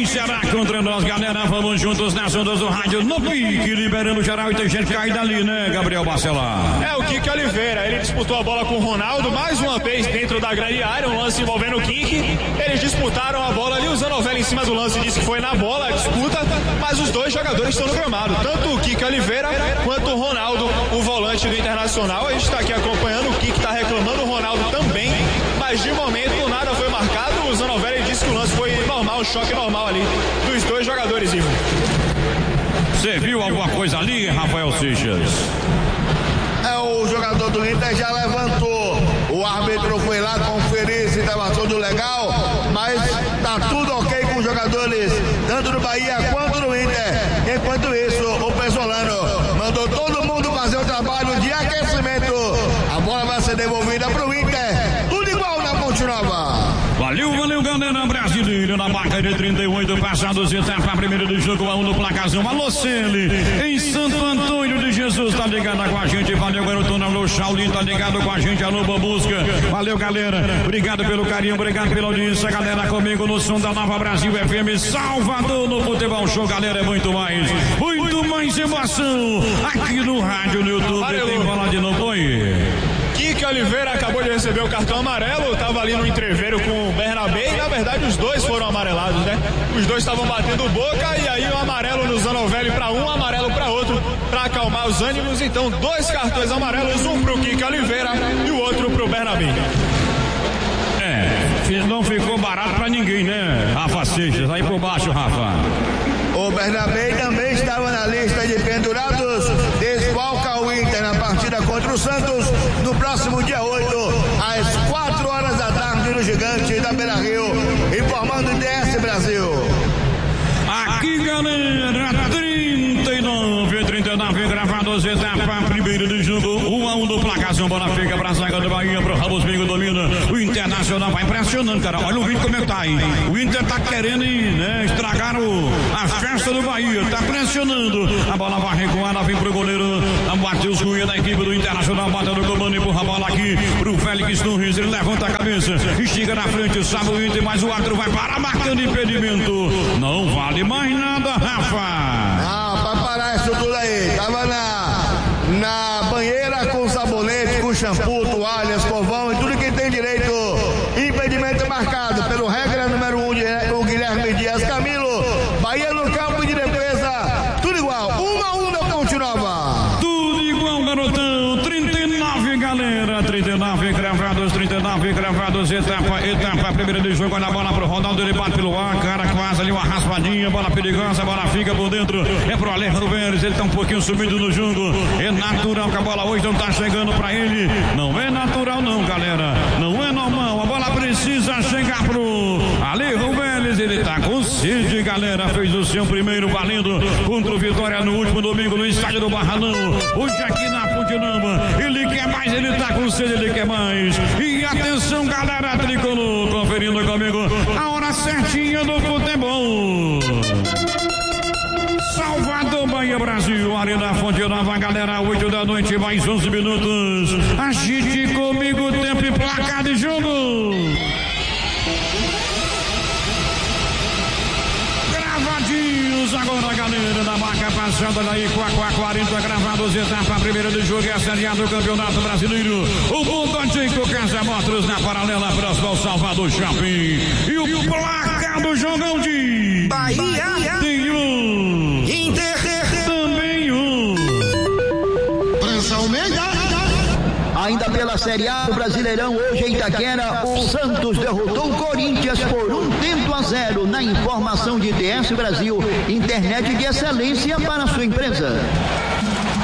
Ceará contra nós, galera. Vamos juntos nas ondas do rádio no pique, liberando geral e tem gente caída ali, né, Gabriel Barcelar? É o Kiki Oliveira, ele disputou a bola com o Ronaldo, mais uma vez dentro da grande área, um lance envolvendo o Kiki. Eles disputaram a bola ali, o Zanovelli em cima do lance disse que foi na bola a disputa, mas os dois jogadores estão no gramado, tanto o Kiki Oliveira quanto o Ronaldo, o volante do Internacional. A gente está aqui acompanhando, o Kiki está reclamando, o Ronaldo também, mas de momento nada foi marcado. O Zanovelli disse que o lance foi normal, um choque normal ali dos dois jogadores, Ivo. Você viu alguma coisa ali, Rafael Seixas? O jogador do Inter já levantou, o árbitro foi lá conferir se estava tudo legal, mas tá tudo ok com os jogadores, tanto do Bahia quanto do Inter. Enquanto isso, o Pesolano mandou todo mundo fazer o trabalho de aquecimento. A bola vai ser devolvida pro Inter, tudo igual na Ponte Nova. Valeu, galera brasileira, na marca de 38 passados, etapa primeira do jogo, 1 no placazão. Alô, Celi, em Santo Antônio de Jesus, tá ligado com a gente. Valeu, garotona, alô, Shaolin, tá ligado com a gente. Alô, Bambusca, valeu, galera, obrigado pelo carinho, obrigado pela audiência, galera, comigo no som da Nova Brasil FM, Salvador, no Futebol Show, galera, é muito mais emoção, aqui no rádio, no YouTube, valeu. Tem bola de novo aí. Kiki Oliveira acabou de receber o cartão amarelo, estava ali no entreveiro com o Bernabé e na verdade os dois foram amarelados, né? Os dois estavam batendo boca e aí o amarelo no Zanovelli para um, amarelo para outro, para acalmar os ânimos. Então 2 cartões amarelos, um pro Kiki Oliveira e o outro pro Bernabé. Não ficou barato para ninguém, né, Rafa Seixas? Aí por baixo, Rafa. O Bernabé também estava na lista de pendurados, desfalca o Inter na partida contra o Santos no próximo dia 8, às 4 horas da tarde no Gigante da Beira-Rio, informando o DS Brasil. Aqui, galera, 39, gravados, etapa primeira do jogo, 1-1 do placazão, bola fica pra zaga do Bahia, pro Ramos Bingo domina, o Internacional vai pressionando, cara, olha o vídeo como é que tá aí, o Inter tá querendo, né, estragar a festa do Bahia, tá pressionando, a bola vai recuar, ela vem pro goleiro, a Matheus Cunha da equipe do Internacional, bota no comando, empurra a bola aqui pro Félix Nunes, ele levanta a cabeça, estica na frente, salva o Inter, mas o árbitro vai parar marcando impedimento, não vale mais nada, Rafa. Não, pra parar isso tudo aí, tava na banheira com sabonete, com shampoo, toalha, escovão e tudo que tem direito. Impedimento marcado pelo regra número 1, o Guilherme Dias Camilo. Bahia no campo de defesa, tudo igual, 1-1 da Ponte Nova. Tudo igual, garotão, 39, galera, 39 cravados, etapa primeira de jogo, olha a bola pro Ronaldo, ele bate pelo ar, cara, quase ali uma raspadinha, bola perigosa, a bola fica por dentro, é pro Alejandro Vélez, ele tá um pouquinho sumido no jogo, é natural que a bola hoje não tá chegando pra ele, não é natural não, galera, não é normal, a bola precisa chegar pro Alejandro Vélez, ele tá com sede, galera, fez o seu primeiro valendo contra o Vitória no último domingo no estádio do Barradão, hoje aqui na Ponte Nova, ele quer mais, ele tá com sede, ele quer mais, e atenção, galera, tricolor, conferindo comigo a hora certinha do futebol. Salvador, Bahia, Brasil, Arena Fonte Nova, galera, 8 da noite, mais 11 minutos. Agite comigo, tempo e placar de jogo. Gravadinhos agora, galera, da marca passada daí, 40 gravados, etapa primeira do jogo, é a Série A do Campeonato Brasileiro. O Bondotico Casa Motors na paralela próxima ao Salvador Shopping. E o placar do jogão de Bahia tem um Inter também um Pressão Almeida. Ainda pela Série A do Brasileirão, hoje em Itaquera, o Santos derrotou o Corinthians por 1-0 na informação de DS Brasil, internet de excelência para sua empresa.